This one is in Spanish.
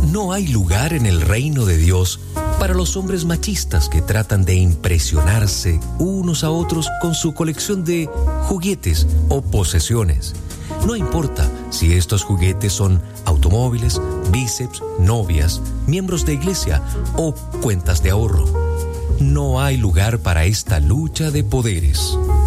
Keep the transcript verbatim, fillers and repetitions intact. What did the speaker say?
No hay lugar en el reino de Dios para los hombres machistas que tratan de impresionarse unos a otros con su colección de juguetes o posesiones. No importa si estos juguetes son automóviles, bíceps, novias, miembros de iglesia o cuentas de ahorro. No hay lugar para esta lucha de poderes.